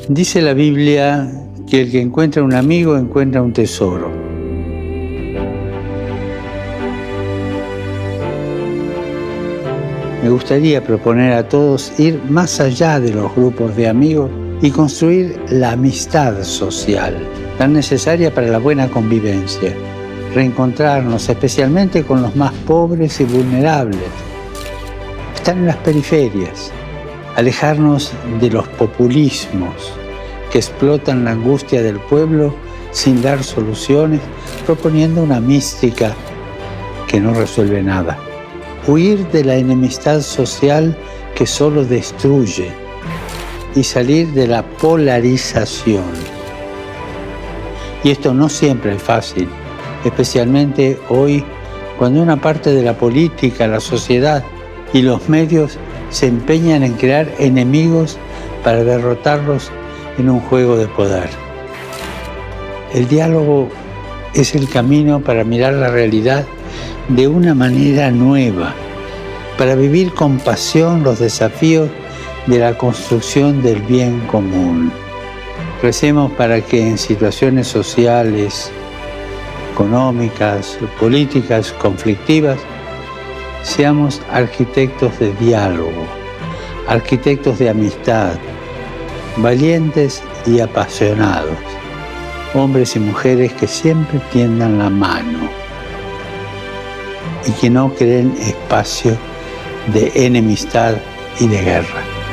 Dice la Biblia que el que encuentra un amigo encuentra un tesoro. Me gustaría proponer a todos ir más allá de los grupos de amigos y construir la amistad social, tan necesaria para la buena convivencia. Reencontrarnos especialmente con los más pobres y vulnerables. Están en las periferias. Alejarnos de los populismos que explotan la angustia del pueblo sin dar soluciones, proponiendo una mística que no resuelve nada. Huir de la enemistad social que solo destruye y salir de la polarización. Y esto no siempre es fácil, especialmente hoy, cuando una parte de la política, la sociedad y los medios se empeñan en crear enemigos para derrotarlos en un juego de poder. El diálogo es el camino para mirar la realidad de una manera nueva, para vivir con pasión los desafíos de la construcción del bien común. Recemos para que en situaciones sociales, económicas, políticas conflictivas, seamos arquitectos de diálogo, arquitectos de amistad, valientes y apasionados, hombres y mujeres que siempre tiendan la mano y que no creen espacio de enemistad y de guerra.